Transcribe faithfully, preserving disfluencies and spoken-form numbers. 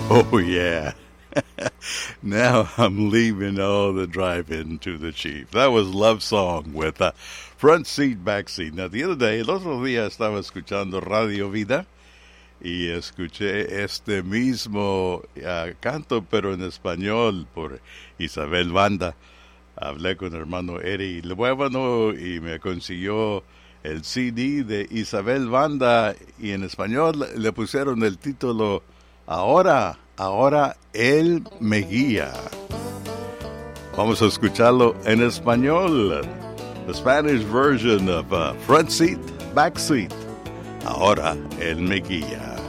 Oh, yeah. Now I'm leaving all the drive-in to the chief. That was Love Song with uh, Front Seat, Back Seat. Now, the other day, el otro día estaba escuchando Radio Vida y escuché este mismo uh, canto, pero en español, por Isabel Banda. Hablé con el hermano Eri Lebuévano y me consiguió el C D de Isabel Banda y en español le pusieron el título Ahora, ahora Él me guía. Vamos a escucharlo en español. The Spanish version of uh, Front Seat, Back Seat. Ahora Él me guía.